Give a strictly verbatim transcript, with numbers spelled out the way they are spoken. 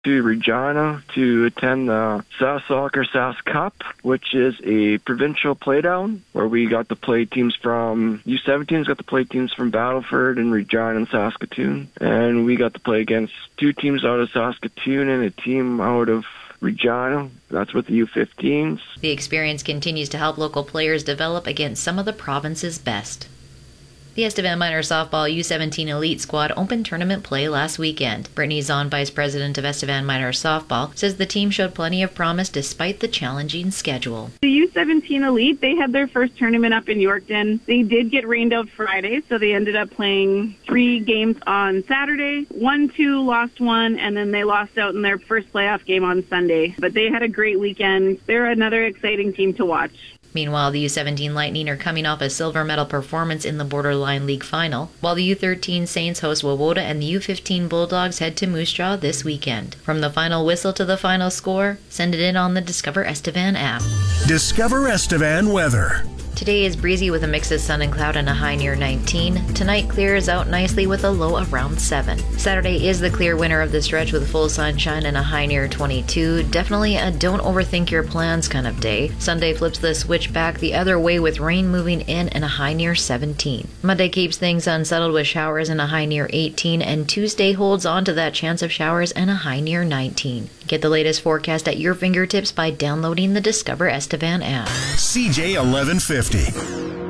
to Regina to attend the Sask Soccer Sask Cup, which is a provincial playdown where we got to play teams from U seventeens, got to play teams from Battleford and Regina and Saskatoon. And we got to play against two teams out of Saskatoon and a team out of Regina. That's with the U fifteens. The experience continues to help local players develop against some of the province's best. The Estevan Minor Softball U seventeen Elite Squad opened tournament play last weekend. Brittany Zahn, Vice President of Estevan Minor Softball, says the team showed plenty of promise despite the challenging schedule. The U seventeen Elite, they had their first tournament up in Yorkton. They did get rained out Friday, so they ended up playing three games on Saturday. Won two, lost one, and then they lost out in their first playoff game on Sunday. But they had a great weekend. They're another exciting team to watch. Meanwhile, the U seventeen Lightning are coming off a silver medal performance in the Borderline League final, while the U thirteen Saints host Wawota and the U fifteen Bulldogs head to Moose Jaw this weekend. From the final whistle to the final score, send it in on the Discover Estevan app. Discover Estevan weather. Today is breezy with a mix of sun and cloud and a high near nineteen. Tonight clears out nicely with a low around seven. Saturday is the clear winner of the stretch with full sunshine and a high near twenty-two. Definitely a don't overthink your plans kind of day. Sunday flips the switch back the other way with rain moving in and a high near seventeen. Monday keeps things unsettled with showers and a high near eighteen, and Tuesday holds on to that chance of showers and a high near nineteen. Get the latest forecast at your fingertips by downloading the Discover Estevan app. C J eleven fifty.